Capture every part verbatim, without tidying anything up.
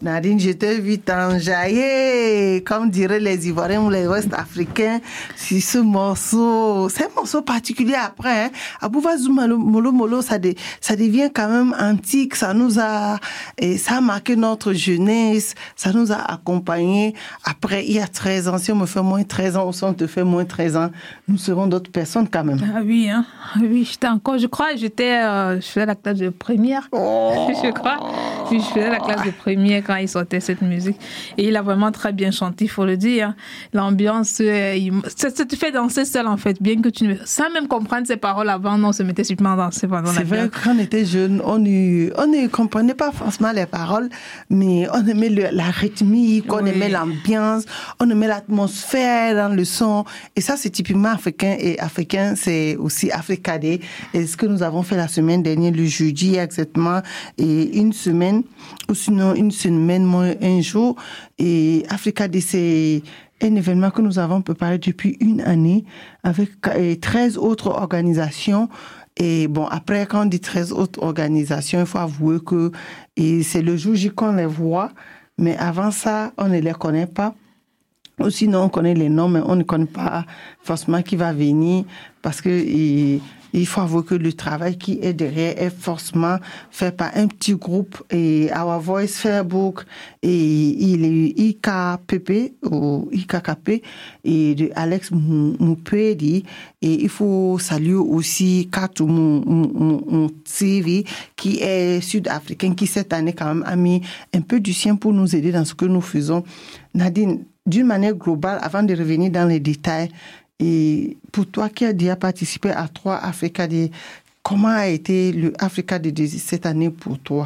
Nadine, je t'ai vu t'enjailler, comme diraient les Ivoiriens ou les Ouest-Africains, sur ce morceau. C'est un morceau particulier après. Hein. Abouba Zouma Molo Molo, ça, de, ça devient quand même antique. Ça nous a, et ça a marqué notre jeunesse. Ça nous a accompagnés. Après, il y a treize ans, si on me fait moins treize ans ou si on te fait moins treize ans, nous serons d'autres personnes quand même. Ah oui, hein. Oui, j'étais encore, je crois, j'étais, euh, je faisais la classe de première. Oh. Je crois. Puis je faisais la classe de première quand il sortait cette musique. Et il a vraiment très bien chanté, il faut le dire. L'ambiance, euh, il... ça, ça te fait danser seul, en fait. Bien que tu ne... Sans même comprendre ses paroles avant, non, on se mettait simplement à danser pendant la C'est vrai, quand on était jeune, on ne on ne comprenait pas forcément les paroles, mais on aimait le, la rythmique, on oui. aimait l'ambiance, on aimait l'atmosphère dans le son. Et ça, c'est typiquement africain. Et africain, c'est aussi Africadé. Et ce que nous avons fait la semaine dernière, le jeudi exactement, et une semaine, ou sinon une semaine, moins un jour. Et Africadé, c'est un événement que nous avons préparé depuis une année avec treize autres organisations. Et bon, après, quand on dit treize autres organisations, il faut avouer que et c'est le jour J qu'on les voit. Mais avant ça, on ne les connaît pas. Ou sinon, on connaît les noms, mais on ne connaît pas forcément qui va venir parce que et, il faut avouer que le travail qui est derrière est forcément fait par un petit groupe et Our Voice Facebook et il est I K P P ou I K K P et de Alex Moupedi et il faut saluer aussi Katou T V qui est sud-africain qui cette année quand même a mis un peu du sien pour nous aider dans ce que nous faisons. Nadine, d'une manière globale, avant de revenir dans les détails, et pour toi qui as déjà participé à trois Africa Day, comment a été le Africa Day cette année pour toi?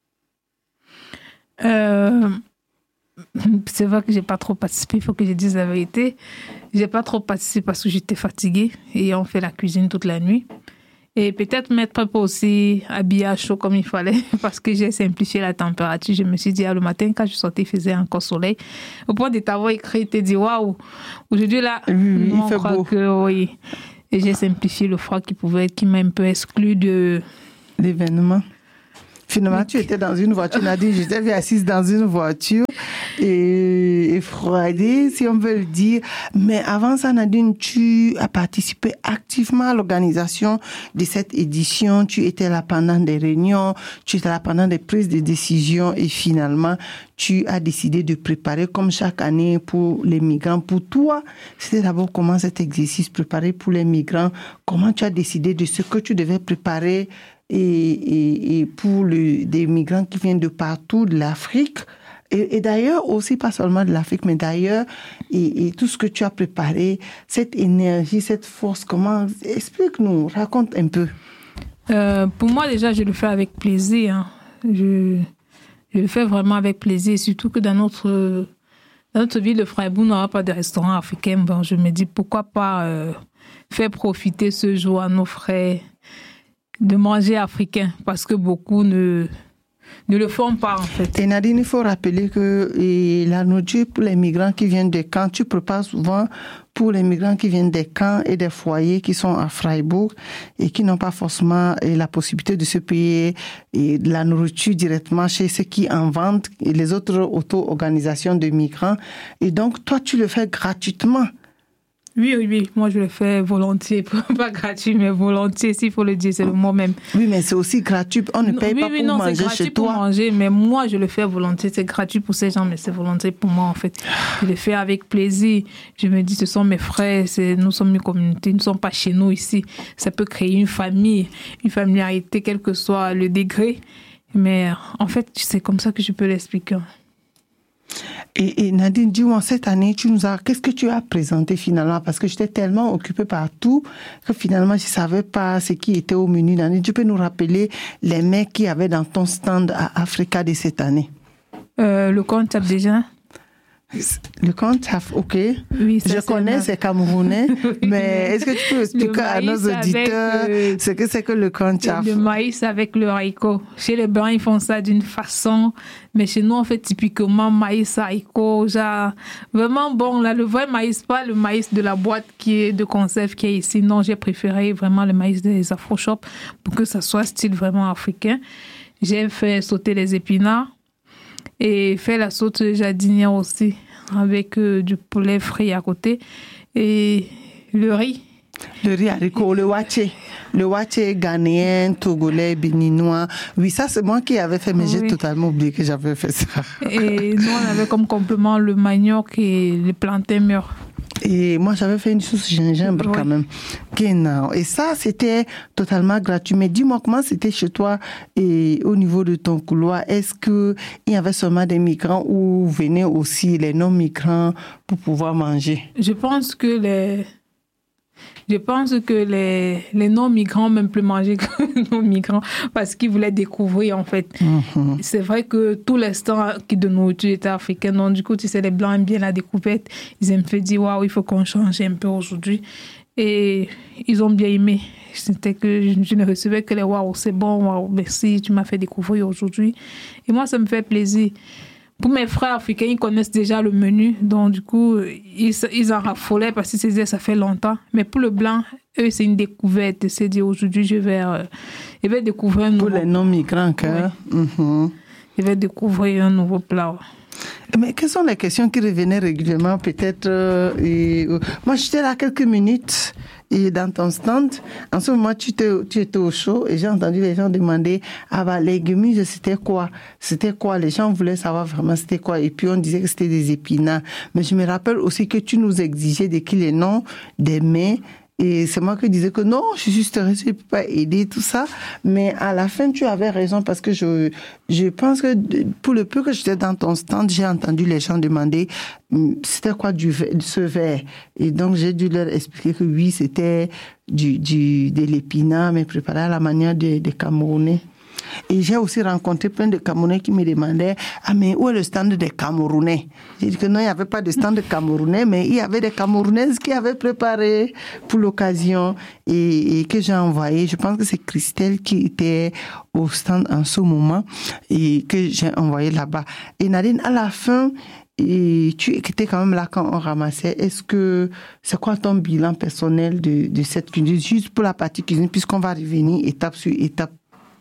euh, C'est vrai que j'ai pas trop participé, il faut que je dise la vérité. J'ai pas trop participé parce que j'étais fatiguée et on fait la cuisine toute la nuit. Et peut-être m'être pas aussi habillée à chaud comme il fallait parce que j'ai simplifié la température. Je me suis dit, ah, le matin, quand je sortais, il faisait encore soleil. Au point de t'avoir écrit, tu t'es dit, waouh, aujourd'hui là, oui, oui, on il fait croit beau. Que oui. Et j'ai simplifié le froid qui pouvait être, qui m'a un peu exclu de l'événement. Finalement, tu étais dans une voiture, Nadine, j'étais vu assise dans une voiture et effroidée, si on veut le dire. Mais avant ça, Nadine, tu as participé activement à l'organisation de cette édition. Tu étais là pendant des réunions, tu étais là pendant des prises de décision et finalement, tu as décidé de préparer comme chaque année pour les migrants. Pour toi, c'était d'abord comment cet exercice préparé pour les migrants, comment tu as décidé de ce que tu devais préparer Et, et, et pour le, des migrants qui viennent de partout, de l'Afrique, et, et d'ailleurs aussi, pas seulement de l'Afrique, mais d'ailleurs, et, et tout ce que tu as préparé, cette énergie, cette force, comment, explique-nous, raconte un peu. Euh, pour moi, déjà, je le fais avec plaisir. Hein. Je, je le fais vraiment avec plaisir, surtout que dans notre, dans notre ville de Freiburg, on n'aura pas de restaurant africain. Bon, je me dis, pourquoi pas euh, faire profiter ce jour à nos frères de manger africain, parce que beaucoup ne, ne le font pas, en fait. Et Nadine, il faut rappeler que et la nourriture pour les migrants qui viennent des camps, tu prépares souvent pour les migrants qui viennent des camps et des foyers qui sont à Freiburg et qui n'ont pas forcément la possibilité de se payer et de la nourriture directement chez ceux qui en vendent et les autres auto-organisations de migrants. Et donc, toi, tu le fais gratuitement. Oui, oui, oui. Moi, je le fais volontiers. Pas gratuit, mais volontiers, s'il faut le dire, c'est le mot même. Oui, mais c'est aussi gratuit. On ne paye oui, pas oui, pour non, manger chez toi. Oui, c'est gratuit pour manger, mais moi, je le fais volontiers. C'est gratuit pour ces gens, mais c'est volontiers pour moi, en fait. Je le fais avec plaisir. Je me dis, ce sont mes frères, c'est, nous sommes une communauté, nous ne sommes pas chez nous ici. Ça peut créer une famille, une familiarité, quel que soit le degré. Mais en fait, c'est comme ça que je peux l'expliquer. Et, et Nadine, dis-moi, cette année, tu nous as, qu'est-ce que tu as présenté finalement? Parce que j'étais tellement occupée par tout que finalement, je ne savais pas ce qui était au menu. Nadine, tu peux nous rappeler les mets qu'il y avait dans ton stand à Africa de cette année? Euh, le compte tape déjà. Le Kontaf, ok. Oui, ça, je connais, c'est camerounais, mais est-ce que tu peux expliquer à nos auditeurs euh, ce que c'est que le Kontaf? Le maïs avec le haricot. Chez les Blancs, ils font ça d'une façon, mais chez nous, on fait typiquement maïs, haricot, genre, vraiment bon, là, le vrai maïs, pas le maïs de la boîte qui est de conserve qui est ici. Non, j'ai préféré vraiment le maïs des Afro-Shop pour que ça soit style vraiment africain. J'ai fait sauter les épinards. Et faire la sauce jardinière aussi, avec euh, du poulet frit à côté. Et le riz. Le riz haricot, le waché. Le waché ghanéen, togolais, béninois. Oui, ça, c'est moi qui avais fait, mais oui. J'ai totalement oublié que j'avais fait ça. Et nous, on avait comme complément le manioc et le plantain mûr. Et moi, j'avais fait une sauce gingembre oui. quand même. Et ça, c'était totalement gratuit. Mais dis-moi, comment c'était chez toi et au niveau de ton couloir? Est-ce qu'il y avait seulement des migrants ou venaient aussi les non-migrants pour pouvoir manger? Je pense que les... Je pense que les, les non-migrants même plus manger que les non-migrants parce qu'ils voulaient découvrir en fait. Mm-hmm. C'est vrai que tous les stands de nourriture étaient africains. Donc du coup, tu sais, les Blancs aiment bien la découverte. Ils aiment faire dire, waouh, il faut qu'on change un peu aujourd'hui. Et ils ont bien aimé. C'était que je, je ne recevais que les waouh, c'est bon, waouh, merci, tu m'as fait découvrir aujourd'hui. Et moi, ça me fait plaisir. Pour mes frères africains, ils connaissent déjà le menu. Donc, du coup, ils, ils en raffolaient parce qu'ils se disaient ça fait longtemps. Mais pour le blanc, eux, c'est une découverte. C'est dire aujourd'hui, je vais, euh, je vais découvrir un nouveau plat. Pour les non-migrants, hein? Oui. Mm-hmm. Je vais découvrir un nouveau plat. Mais quelles sont les questions qui revenaient régulièrement, peut-être euh, et, euh, moi, j'étais là quelques minutes et dans ton stand. En ce moment, tu étais, tu étais au show et j'ai entendu les gens demander ah bah les gummies, c'était quoi? C'était quoi? Les gens voulaient savoir vraiment c'était quoi. Et puis on disait que c'était des épinards. Mais je me rappelle aussi que tu nous exigeais d'écrire les noms des mets. Et c'est moi qui disais que non, je suis juste restée, je ne peux pas aider, tout ça. Mais à la fin, tu avais raison parce que je, je pense que pour le peu que j'étais dans ton stand, j'ai entendu les gens demander c'était quoi du, ce verre. Et donc, j'ai dû leur expliquer que oui, c'était du, du, de l'épinard, mais préparé à la manière des, des Camerounais. Et j'ai aussi rencontré plein de Camerounais qui me demandaient « Ah, mais où est le stand des Camerounais ?» J'ai dit que non, il n'y avait pas de stand de Camerounais, mais il y avait des Camerounaises qui avaient préparé pour l'occasion et, et que j'ai envoyé. Je pense que c'est Christelle qui était au stand en ce moment et que j'ai envoyé là-bas. Et Nadine, à la fin, et tu étais quand même là quand on ramassait. Est-ce que c'est quoi ton bilan personnel de, de cette cuisine, juste pour la partie cuisine, puisqu'on va revenir étape sur étape?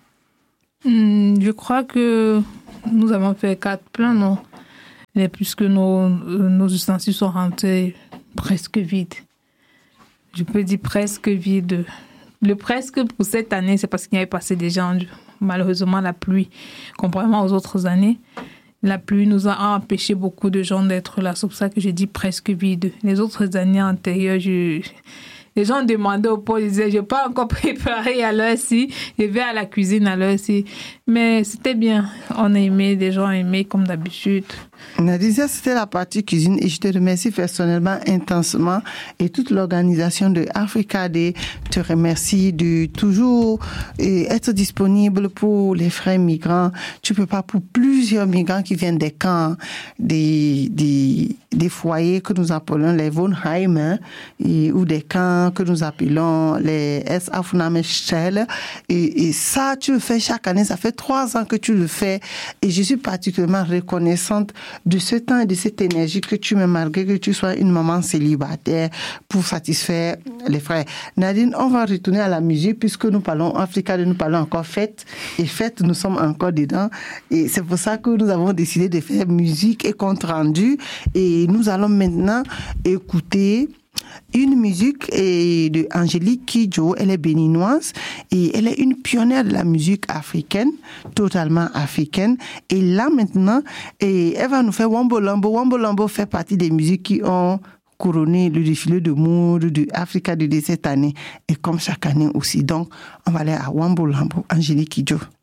Je crois que nous avons fait quatre plats, non? Et puisque nos, nos ustensiles sont rentrés presque vides. Je peux dire presque vides. Le presque pour cette année, c'est parce qu'il y avait passé des gens, malheureusement, la pluie, comparément aux autres années. La pluie nous a empêché beaucoup de gens d'être là. C'est pour ça que je dis presque vide. Les autres années antérieures, je... les gens demandaient au pot, ils disaient, je n'ai pas encore préparé à l'heure-ci, je vais à la cuisine à l'heure-ci. Mais c'était bien, on a aimé, les gens ont aimé comme d'habitude. Nadia, c'était la partie cuisine et je te remercie personnellement intensement et toute l'organisation de Africa Day te remercie de toujours être disponible pour les frères migrants. Tu peux pas pour plusieurs migrants qui viennent des camps, des, des, des foyers que nous appelons les Wohnheime hein, et, ou des camps que nous appelons les S-Afnamestelle. Et, et ça, tu le fais chaque année. Ça fait trois ans que tu le fais et je suis particulièrement reconnaissante de ce temps et de cette énergie que tu mets malgré que tu sois une maman célibataire pour satisfaire les frères. Nadine, on va retourner à la musique puisque nous parlons Africa, nous parlons encore fête et fête, nous sommes encore dedans et c'est pour ça que nous avons décidé de faire musique et compte rendu et nous allons maintenant écouter une musique de Angélique Kidjo. Elle est béninoise et elle est une pionnière de la musique africaine, totalement africaine. Et là maintenant, et elle va nous faire Wambo Lambo. Wambo Lambo fait partie des musiques qui ont couronné le défilé de mode de Africa de cette année et comme chaque année aussi. Donc, on va aller à Wambo Lambo, Angélique Kidjo.